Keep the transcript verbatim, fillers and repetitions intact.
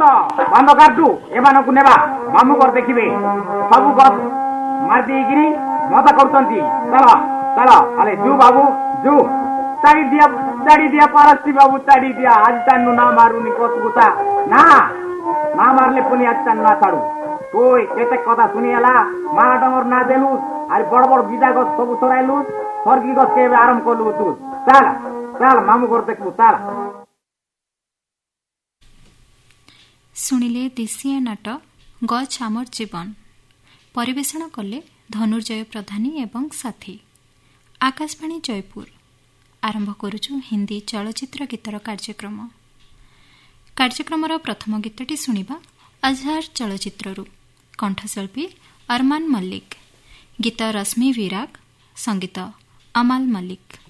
बंद काटू एमानकु नेबा मामू घर देखिबे सब गछ मार देगिरी मजा करछंती चल चल अरे जू बाबू जू ताड़ी दिया ताड़ी दिया पारस्ती बाबू ताड़ी दिया आज तान्नु ना मारुनी कसगुता ना ना मारले पनि आज तान्नु ना छाडू तोय केते कथा सुनियाला मा डमर ना देलु अरे बड़ बड़ बिदा गछ सब छोराइलु सर्गी गछ के आराम करलु तू चल चल मामू घर देखबू चल शुणिले देशिया नाट गछ आमर जीवन परिवेषण कले धनुर्जय प्रधानी एवं साथी। आकाशवाणी जयपुर आरंभ करुचु हिंदी चलचित्र गीतर कार्यक्रम। कार्यक्रमर प्रथम गीतटी शुणिबा अजहर चलचित्ररु। कंठशिल्पी अरमान मल्लिक, गीत रश्मि विराग, संगीत अमाल मल्लिक।